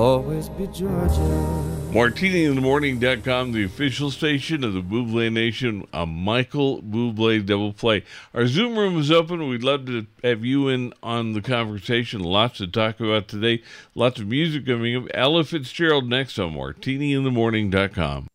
Always be Georgia. MartiniInTheMorning.com, the official station of the Bublé Nation, a Michael Bublé double play. Our Zoom room is open. We'd love to have you in on the conversation. Lots to talk about today. Lots of music coming up. Ella Fitzgerald next on MartiniInTheMorning.com.